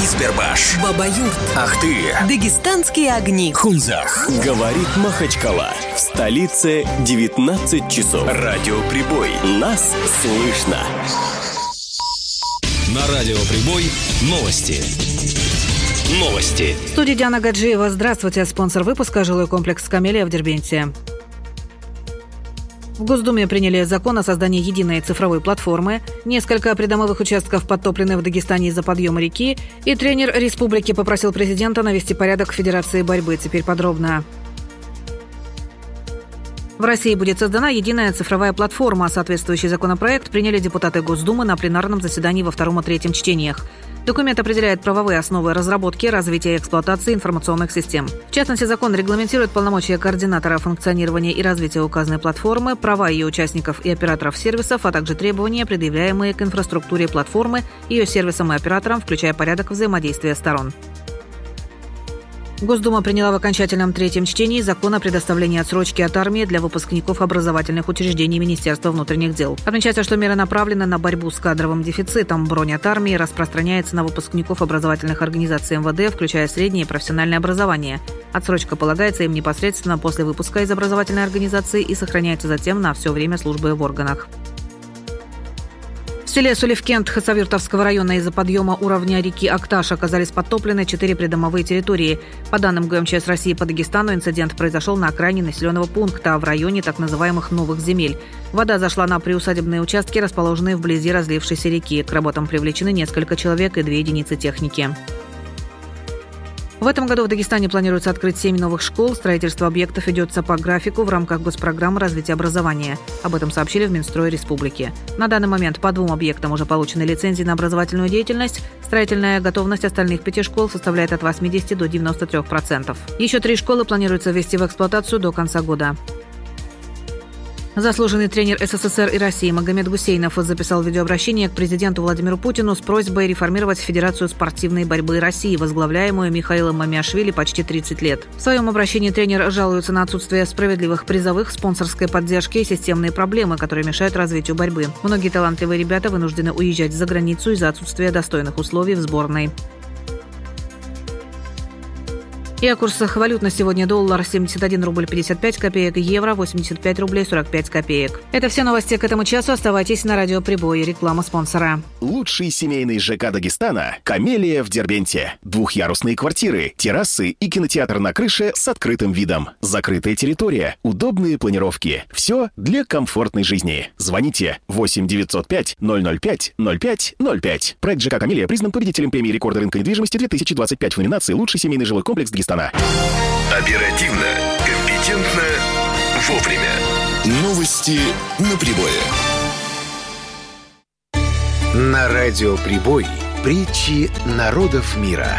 Избербаш, Бабаюрт, Ахты, Дагестанские огни, Хунзах. Говорит Махачкала. В столице 19 часов. Радиоприбой. Нас слышно. На Радиоприбой новости. В студии Диана Гаджиева. Здравствуйте. Спонсор выпуска — жилой комплекс «Камелия» в Дербенте. В Госдуме приняли закон о создании единой цифровой платформы, несколько придомовых участков подтоплены в Дагестане из-за подъема реки, и тренер республики попросил президента навести порядок в Федерации борьбы. Теперь подробно. В России будет создана единая цифровая платформа. Соответствующий законопроект приняли депутаты Госдумы на пленарном заседании во втором и третьем чтениях. Документ определяет правовые основы разработки, развития и эксплуатации информационных систем. В частности, закон регламентирует полномочия координатора функционирования и развития указанной платформы, права ее участников и операторов сервисов, а также требования, предъявляемые к инфраструктуре платформы, ее сервисам и операторам, включая порядок взаимодействия сторон. Госдума приняла в окончательном третьем чтении закон о предоставлении отсрочки от армии для выпускников образовательных учреждений Министерства внутренних дел. Отмечается, что меры направлены на борьбу с кадровым дефицитом. Бронь от армии распространяется на выпускников образовательных организаций МВД, включая среднее и профессиональное образование. Отсрочка полагается им непосредственно после выпуска из образовательной организации и сохраняется затем на все время службы в органах. В селе Сулевкент Хасавюртовского района из-за подъема уровня реки Акташ оказались подтоплены 4 придомовые территории. По данным ГМЧС России по Дагестану, инцидент произошел на окраине населенного пункта, в районе так называемых новых земель. Вода зашла на приусадебные участки, расположенные вблизи разлившейся реки. К работам привлечены несколько человек и 2 единицы техники. В этом году в Дагестане планируется открыть 7 новых школ. Строительство объектов ведется по графику в рамках госпрограммы развития образования. Об этом сообщили в Минстрое Республики. На данный момент по 2 объектам уже получены лицензии на образовательную деятельность. Строительная готовность остальных 5 школ составляет от 80 до 93%. Еще 3 школы планируется ввести в эксплуатацию до конца года. Заслуженный тренер СССР и России Магомед Гусейнов записал видеообращение к президенту Владимиру Путину с просьбой реформировать Федерацию спортивной борьбы России, возглавляемую Михаилом Мамиашвили почти 30 лет. В своем обращении тренер жалуется на отсутствие справедливых призовых, спонсорской поддержки и системные проблемы, которые мешают развитию борьбы. Многие талантливые ребята вынуждены уезжать за границу из-за отсутствия достойных условий в сборной. И о курсах валют на сегодня: доллар 71 рубль 55 копеек, евро 85 рублей 45 копеек. Это все новости к этому часу. Оставайтесь на Радиоприбой. Реклама спонсора. Лучший семейный ЖК Дагестана — «Камелия» в Дербенте. Двухъярусные квартиры, террасы и кинотеатр на крыше с открытым видом. Закрытая территория, удобные планировки. Все для комфортной жизни. Звоните 8 905 005 05 05. Проект ЖК «Камелия» признан победителем премии рекорда рынка недвижимости 2025 в номинации «Лучший семейный жилой комплекс Дагестана». Оперативно, компетентно, вовремя. Новости на прибое. На Радиоприбой притчи народов мира.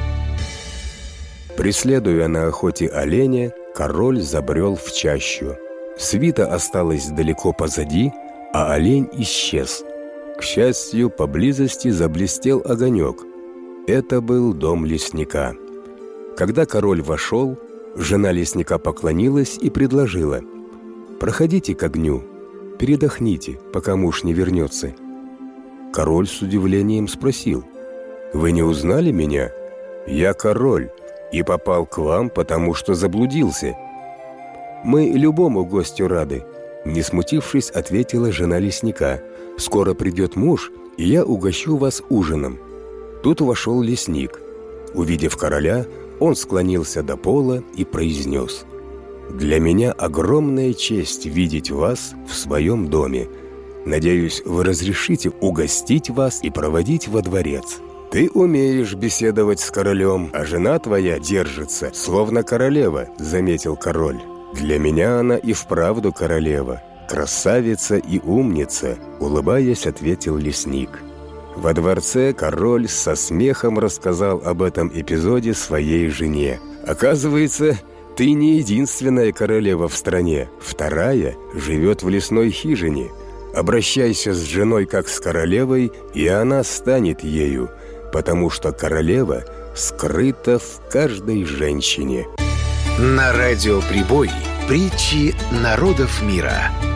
Преследуя на охоте оленя, король забрел в чащу. Свита осталась далеко позади, а олень исчез. К счастью, поблизости заблестел огонек. Это был дом лесника. Когда король вошел, жена лесника поклонилась и предложила: «Проходите к огню, передохните, пока муж не вернется». Король с удивлением спросил: «Вы не узнали меня? Я король и попал к вам, потому что заблудился». «Мы любому гостю рады», — не смутившись, ответила жена лесника. «Скоро придет муж, и я угощу вас ужином». Тут вошел лесник. Увидев короля, он склонился до пола и произнес: «Для меня огромная честь видеть вас в своем доме. Надеюсь, вы разрешите угостить вас и проводить во дворец. Ты умеешь беседовать с королем, а жена твоя держится, словно королева», — заметил король. «Для меня она и вправду королева, красавица и умница», — улыбаясь, ответил лесник. Во дворце король со смехом рассказал об этом эпизоде своей жене. «Оказывается, ты не единственная королева в стране. Вторая живет в лесной хижине. Обращайся с женой как с королевой, и она станет ею, потому что королева скрыта в каждой женщине». На Радиоприбой притчи народов мира.